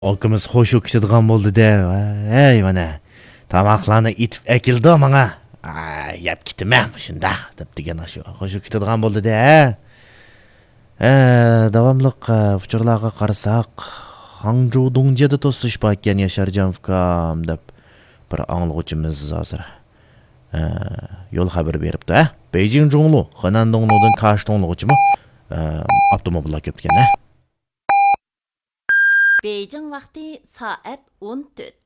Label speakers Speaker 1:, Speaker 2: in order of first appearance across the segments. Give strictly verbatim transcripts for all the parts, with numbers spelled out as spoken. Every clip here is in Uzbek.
Speaker 1: Okimiz xo'sh ketadigan bo'ldi-da. Ey, mana tomoqlarni itib akildi menga. Ay, yeb ketdim shunda deb degan shu. Xo'sh ketadigan bo'ldi-da. Eh, davomli uchurlarga qarasak, Hangzhou Dongjada to'sish ekan Yasharjon ukam deb bir anglag'uchimiz hozir yo'l xabar beribdi. Beijing Zhonglu, Henan Dongludan Kash Donglag'uchimi avtomobillar ko'p ekan.
Speaker 2: Beijing vaqti soat o'n to'rt.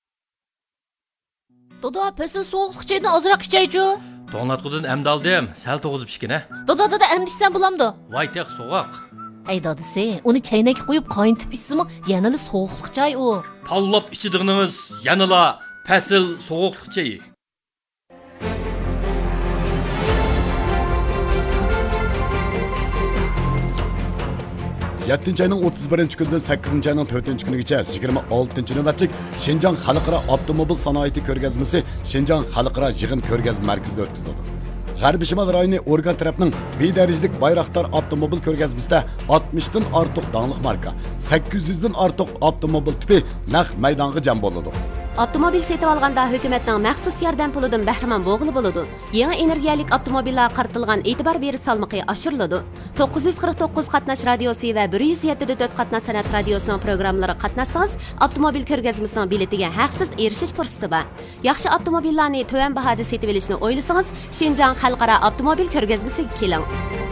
Speaker 3: Doda, pesin soğuqluq çaydan azırak içeycu.
Speaker 4: To'nglatqudan amda aldim, sal to'g'izib ichgina.
Speaker 3: Doda, doda, emdishsan bulamdı.
Speaker 4: Voy, teq so'g'oq.
Speaker 3: Ey dadisi, uni chaynakka qo'yib qayntib ichsimi, yanali soğuqluq chay u.
Speaker 4: Tallab ichidig'inimiz yanala pasil so'g'uqliq chayi.
Speaker 5: yettinchi ayning o'ttiz birinchi kunidan sakkizinchi ayning to'rtinchi kunigacha yigirma oltinchi navbatlik Şinjan Xalqaro avtomobil sanoati ko'rgazmasi Şinjan Xalqaro yig'in ko'rgazma markazida o'tkazildi. G'arbiy Shimol rayoni organ tarafining bedarajlik Bayraktar avtomobil ko'rgazmasida oltmishdan ortiq danglik marka, sakkiz yuzdan ortiq avtomobil tipi naq maydonga jam bo'ladi.
Speaker 2: Avtomobil setib olganda hukumatning maxsus yordam pulidan bahramand bo'g'ili bo'ladi. Yangi energiyalik avtomobillar qaratilgan e'tibor berish salmoqi oshiriladi. to'qqiz yuz qirq to'qqiz qatnash radiosi va bir yuz yetti nuqta to'rt qatnash san'at radiosining programmalari qatnashsangiz, avtomobil ko'rgazmasining biletiga haqsiz erishish fursati bor. Yaxshi avtomobillarni to'van bahoda setib olishni o'ylasangiz, Şinjan Xalqaro avtomobil ko'rgazmasiga keling.